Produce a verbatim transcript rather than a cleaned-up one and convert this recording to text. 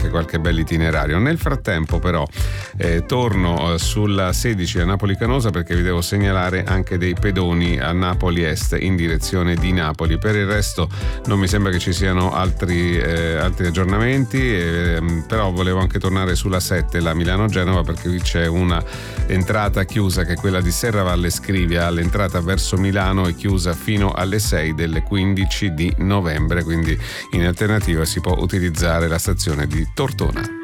anche qualche bel itinerario. Nel frattempo però eh, torno sulla sedici a Napoli Canosa, perché vi devo segnalare anche dei pedoni a Napoli Est in direzione di Napoli. Per il resto non mi sembra che ci siano altri, eh, altri aggiornamenti, eh, però volevo anche tornare sulla sette, la Milano-Genova, perché qui c'è una entrata chiusa che è quella di Serravalle Scrivia. L'entrata verso Milano è chiusa fino alle sei del quindici di novembre, quindi in alternativa si può utilizzare la stazione di Tortona.